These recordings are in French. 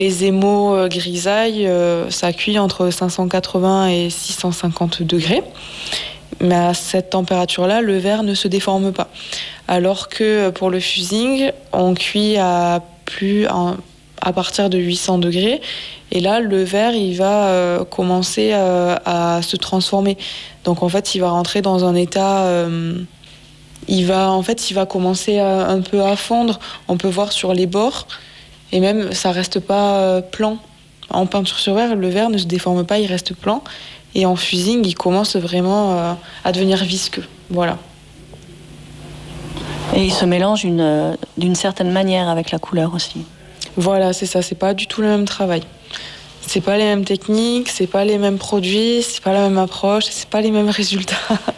Les émaux grisailles, ça cuit entre 580 et 650 degrés. Mais à cette température-là, le verre ne se déforme pas. Alors que pour le fusing, on cuit à partir de 800 degrés. Et là, le verre, il va commencer à se transformer. Donc en fait, il va rentrer dans un état... il va commencer un peu à fondre. On peut voir sur les bords. Et même, ça reste pas plan. En peinture sur verre, le verre ne se déforme pas, il reste plan. Et en fusing, il commence vraiment à devenir visqueux. Voilà. Et il se mélange d'une certaine manière avec la couleur aussi. Voilà, c'est ça. C'est pas du tout le même travail. C'est pas les mêmes techniques, c'est pas les mêmes produits, c'est pas la même approche, c'est pas les mêmes résultats.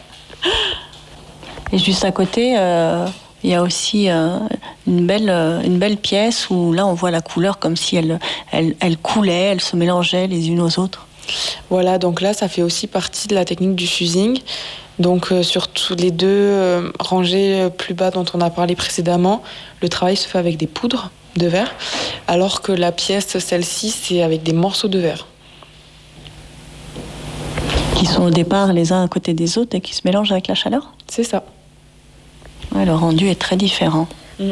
Et juste à côté, il y a aussi une belle pièce où là on voit la couleur comme si elle coulait, elle se mélangeait les unes aux autres. Voilà, donc là ça fait aussi partie de la technique du fusing. Donc sur tous les deux rangées plus bas dont on a parlé précédemment, le travail se fait avec des poudres de verre, alors que la pièce, celle-ci, c'est avec des morceaux de verre. Qui sont au départ les uns à côté des autres et qui se mélangent avec la chaleur ? C'est ça. Ouais, le rendu est très différent.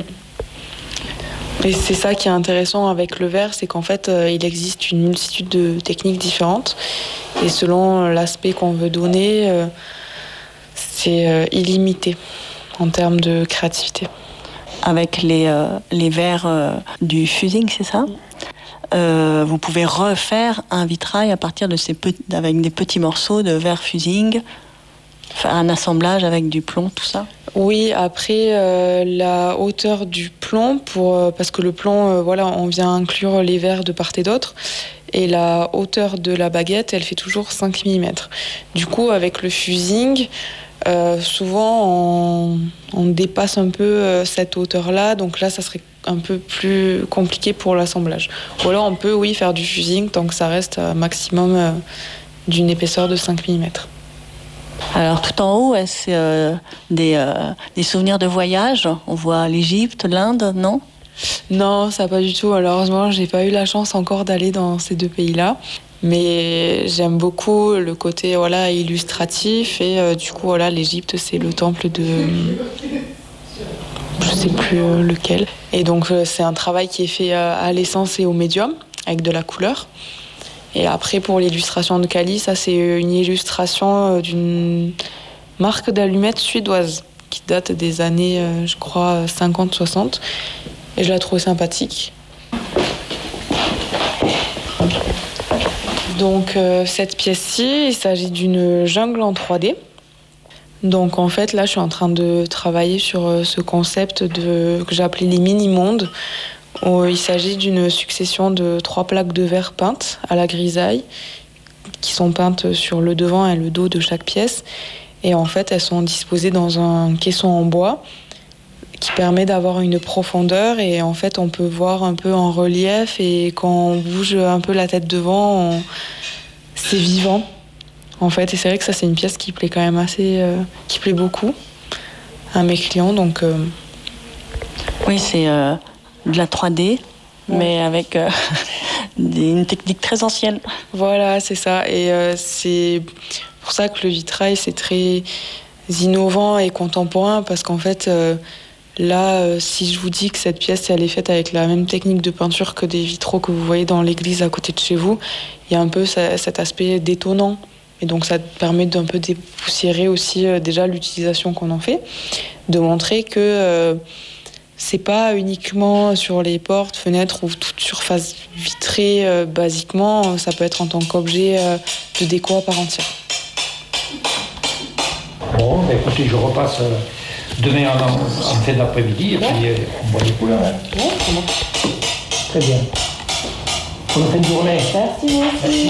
Et c'est ça qui est intéressant avec le verre, c'est qu'en fait, il existe une multitude de techniques différentes. Et selon l'aspect qu'on veut donner, c'est illimité en termes de créativité. Avec les verres du fusing, c'est ça ? Vous pouvez refaire un vitrail à partir de avec des petits morceaux de verre fusing, faire un assemblage avec du plomb, tout ça ? Oui, après la hauteur du plomb, parce que le plomb, on vient inclure les verres de part et d'autre, et la hauteur de la baguette, elle fait toujours 5 mm. Du coup, avec le fusing, souvent on dépasse un peu cette hauteur-là, donc là, ça serait un peu plus compliqué pour l'assemblage. Ou alors on peut, oui, faire du fusing tant que ça reste un maximum d'une épaisseur de 5 mm. Alors tout en haut, est-ce des souvenirs de voyage ? On voit l'Égypte, l'Inde, non ? Non, ça pas du tout. Malheureusement, j'ai pas eu la chance encore d'aller dans ces deux pays-là. Mais j'aime beaucoup le côté illustratif. Et du coup, l'Égypte, c'est le temple de... Je sais plus lequel. Et donc, c'est un travail qui est fait à l'essence et au médium, avec de la couleur. Et après, pour l'illustration de Cali, ça c'est une illustration d'une marque d'allumettes suédoise qui date des années, je crois, 50-60. Et je la trouve sympathique. Donc cette pièce-ci, il s'agit d'une jungle en 3D. Donc en fait, là, je suis en train de travailler sur ce concept que j'ai appelé les mini-mondes. Il s'agit d'une succession de 3 plaques de verre peintes à la grisaille qui sont peintes sur le devant et le dos de chaque pièce. Et en fait, elles sont disposées dans un caisson en bois qui permet d'avoir une profondeur. Et en fait, on peut voir un peu en relief. Et quand on bouge un peu la tête devant, c'est vivant. En fait, et c'est vrai que ça, c'est une pièce qui plaît quand même qui plaît beaucoup à mes clients. Donc, oui, c'est... de la 3D, mais avec une technique très ancienne. Voilà, c'est ça. Et c'est pour ça que le vitrail, c'est très innovant et contemporain, parce qu'en fait, si je vous dis que cette pièce, elle est faite avec la même technique de peinture que des vitraux que vous voyez dans l'église à côté de chez vous, il y a un peu cet aspect détonnant. Et donc, ça permet d'un peu dépoussiérer aussi déjà l'utilisation qu'on en fait, de montrer que... c'est pas uniquement sur les portes, fenêtres ou toute surface vitrée, basiquement, ça peut être en tant qu'objet de déco à part entière. Bon, écoutez, je repasse demain en fin d'après-midi et puis on voit les couleurs. Ouais, c'est bon. Très bien. Bonne fin de journée. Merci, merci.